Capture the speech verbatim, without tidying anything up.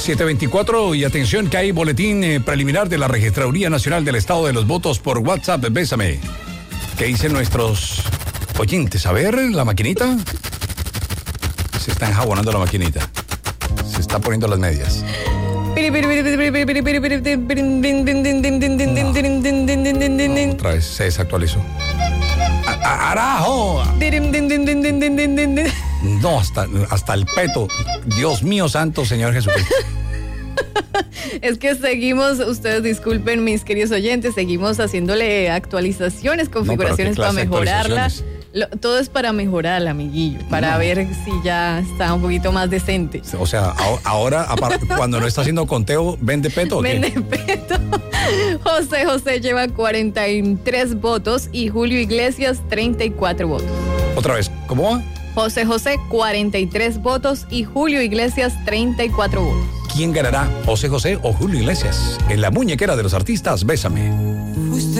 siete veinticuatro y atención que hay boletín eh, preliminar de la Registraduría Nacional del Estado de los Votos por WhatsApp. Bésame. ¿Qué dicen nuestros oyentes? A ver, la maquinita. Se está enjabonando la maquinita. Se está poniendo las medias. No, otra vez se desactualizó. ¡Arajo! No, hasta, hasta el peto. Dios mío santo, Señor Jesucristo. Es que seguimos, ustedes disculpen mis queridos oyentes, seguimos haciéndole actualizaciones, configuraciones no, para mejorarla. Lo, todo es para mejorar, amiguillo, para no. ver si ya está un poquito más decente. O sea, ahora, ahora cuando no está haciendo conteo, ¿vende peto o qué? Vende peto. José José lleva cuarenta y tres votos y Julio Iglesias treinta y cuatro votos. Otra vez, ¿cómo va? José José, cuarenta y tres votos y Julio Iglesias, treinta y cuatro votos. ¿Quién ganará, José José o Julio Iglesias? En la muñequera de los artistas, Bésame.